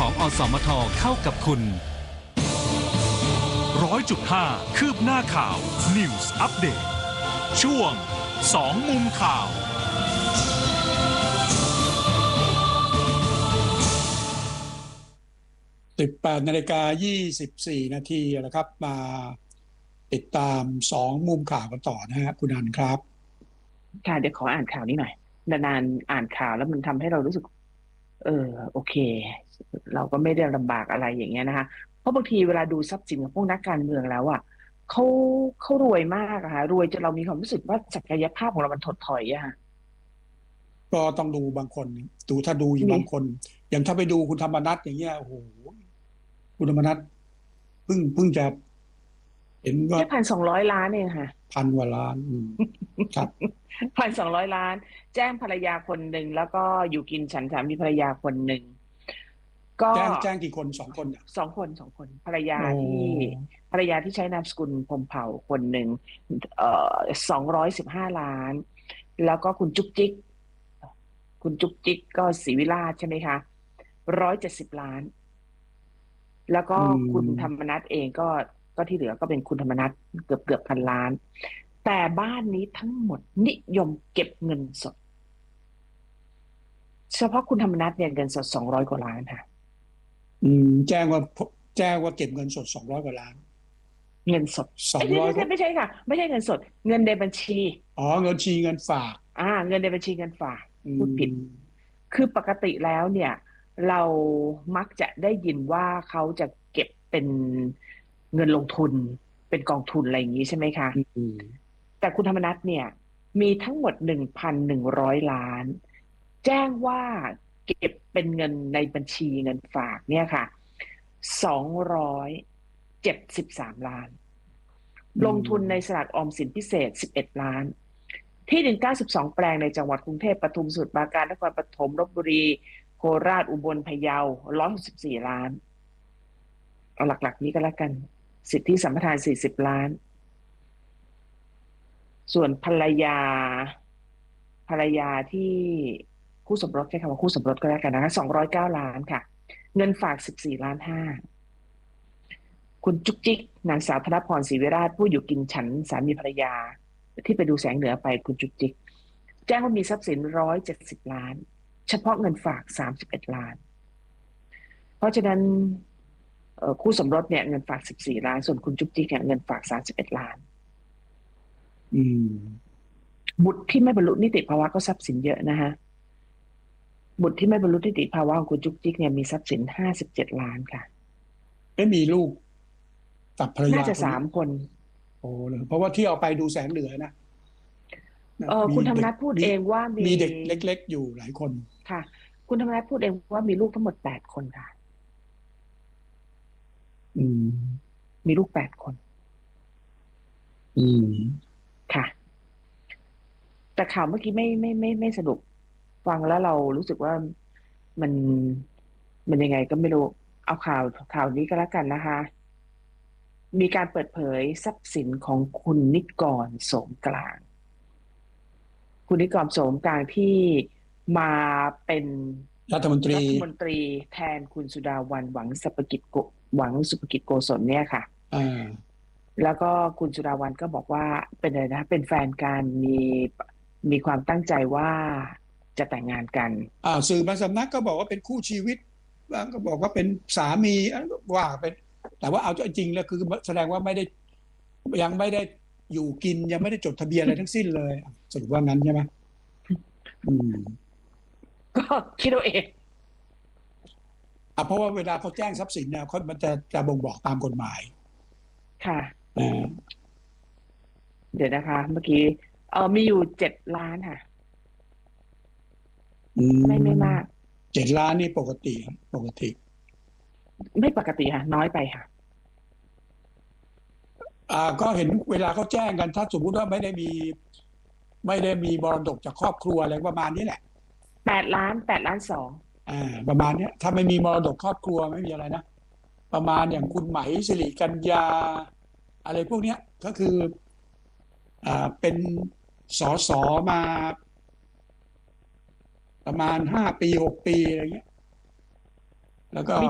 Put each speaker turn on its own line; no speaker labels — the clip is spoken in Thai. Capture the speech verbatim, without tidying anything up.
ของอสมทเข้ากับคุณร้อยจุดห้าคืบหน้าข่าว News Update ช่วงสองมุมข่าว
สิบแปดนาฬิกายี่สิบสี่นาทีแล้วครับมาติดตามสองมุมข่าวกันต่อนะฮะคุณอันครับ
ค่ะเดี๋ยวขออ่านข่าวนี้หน่อยนานๆอ่านข่าวแล้วมันทำให้เรารู้สึกเออโอเคเราก็ไม่ได้ลำบากอะไรอย่างเงี้ยนะคะเพราะบางทีเวลาดูทรัพย์สินของพวกนักการเมืองแล้วอ่ะเขาเขารวยมากอะค่ะรวยจนเรามีความรู้สึกว่าศักยภาพของเรามันถดถอยอะค่ะ
ก็ต้องดูบางคนดูถ้าดูบางคนอย่างถ้าไปดูคุณธรรมนัสอย่างเงี้ยโอ้โหคุณธรรมนัสเพิ่งเพิ่งจะเห็นว่า
แค่พันสองร้อยล้านเองค่ะ
พันกว่าล้านครับ
พันสองร้อยล้านแจ้งภรรยาคนหนึ่งแล้วก็อยู่กินฉันสามีภรรยาคนหนึ่งก็
แจ้งแจ้งกี่คนสองคน
สองคนสองคนภรรยาที่ภรรยาที่ใช้นามสกุลพรหมเผ่าคนหนึ่งเอ่อสองร้อยสิบห้าล้านแล้วก็คุณจุ๊กจิ๊กคุณจุ๊กจิ๊กก็ศรีวิราชใช่ไหมคะร้อยเจ็ดสิบล้านแล้วก็คุณธรรมนัสเองก็ก็ที่เหลือก็เป็นคุณธรรมนัสเกือบเกือบพันล้านแต่บ้านนี้ทั้งหมดนิยมเก็บเงินสดเฉพาะคุณธรรมนัสเนี่ยเงินสดสองร้อยกว่าล้านค่ะ
อืมแจ้งว่าแจ้งว่าเก็บเงินสดสองร้อยกว่าล้าน
เงินสด
สองร้อย
ไม่ใช่ไม่ใช่ค่ะไม่ใช่เงินสดเงินในบัญชี
อ๋อเงินชีเงินฝาก
อ่าเงินในบัญชีเงินฝากพูดผิดคือปกติแล้วเนี่ยเรามักจะได้ยินว่าเขาจะเก็บเป็นเงินลงทุนเป็นกองทุนอะไรอย่างนี้ใช่ไหมคะแต่คุณธรรมนัสเนี่ยมีทั้งหมด หนึ่งพันหนึ่งร้อย ล้านแจ้งว่าเก็บเป็นเงินในบัญชีเงินฝากเนี่ยค่ะสองร้อยเจ็ดสิบสามล้านลงทุนในสลากออมสินพิเศษสิบเอ็ดล้านที่ดินเก้าสิบสองแปลงในจังหวัดกรุงเทพปทุมสมุทรปราการนครปฐมลพบุรีโคราชอุบลพะเยาหนึ่งร้อยหกสิบสี่ล้านเอาหลักๆนี้ก็แล้วกันสิทธิสัมปทานสี่สิบล้านส่วนภรรยาภรรยาที่คู่สมรสใช้คำว่าคู่สมรสก็แล้วกันนะคะสองร้อยเก้าล้านค่ะเงินฝากสิบสี่ล้านห้าคุณจุกจิกนางสาวธนพรศรีวิราชผู้อยู่กินฉันสามีภรรยาที่ไปดูแสงเหนือไปคุณจุกจิกแจ้งว่ามีทรัพย์สินหนึ่งร้อยเจ็ดสิบล้านเฉพาะเงินฝากสามสิบเอ็ดล้านเพราะฉะนั้นคู่สมรสเนี่ยเงินฝากสิบสี่ล้านส่วนคุณจุกจิกเนี่ยเงินฝากสามสิบเอ็ดล้าน
อืม
บุตรที่ไม่บรรลุนิติภาวะก็ทรัพย์สินเยอะนะฮะบุตรที่ไม่บรรลุนิติภาวะของคุณจุกจิกเนี่ยมีทรัพย์สินห้าสิบเจ็ดล้านค่ะ
ไม่มีลูกกับภรรยา
น่าจะสามคน
โอ้เลยเพราะว่าที่เอาไปดูแสงเหนือนะ
เออคุณธรรมนัสพูดเองว่ามี
มีเด็กเล็กๆอยู่หลายคน
ค่ะคุณธรรมนัสพูดเองว่ามีลูกทั้งหมดแปดคนค่ะ
อืม
มีลูกแปดคน
อืม
ค่ะแต่ข่าวเมื่อกี้ไม่ไม่ไม่ไม่สนุกฟังแล้วเรารู้สึกว่ามันมันยังไงก็ไม่รู้เอาข่าวข่าวนี้ก็แล้วกันนะคะมีการเปิดเผยทรัพย์สินของคุณนิกรโสมกลางคุณนิกรโสมกลางที่มาเป็น
รัฐมนตรี
รัฐมนตรีแทนคุณสุดาวันหวังสุภกิจโกหวังสุภกิจโกศลเนี่ยค่ะ
อ่า
แล้วก็คุณสุดาวันก็บอกว่าเป็นอะไรนะเป็นแฟนกันมีมีความตั้งใจว่าจะแต่งงานกัน
อ่าสื่อบางสำนักก็บอกว่าเป็นคู่ชีวิตบางก็บอกว่าเป็นสามีว่าเป็นแต่ว่าเอาจริงแล้วคือแสดงว่าไม่ได้ยังไม่ได้อยู่กินยังไม่ได้จดทะเบียนอะไรทั้งสิ้นเลยสรุปว่างั้นใช่ไหมอืม
ก็คิดเอาเอง
อ่ะเพราะว่าเวลาเขาแจ้งทรัพย์สินเนี่ยเขามันจะจะบ่งบอกตามกฎหมาย
ค่ะเดี๋ยวนะคะเมื่อกี้เออมีอยู่เจ็ดล้านค่ะไม่ไม่มาก
เจ็ดล้านนี่ปกติปกติ
ไม่ปกติค่ะน้อยไปค่ะ
อ่าก็เห็นเวลาเขาแจ้งกันถ้าสมมุติว่าไม่ได้มีไม่ได้มีมรดกจากครอบครัวอะไรประมาณนี้แหละ
แปดล้านแปดล้านสอง
อ่าประมาณนี้ถ้าไม่มีมรดกครอบครัวไม่มีอะไรนะประมาณอย่างคุณไหมสิริกัญญาอะไรพวกนี้ก็คืออ่าเป็นสสมาประมาณห้าปีหกปีอะไรเงี้ยแล้วก็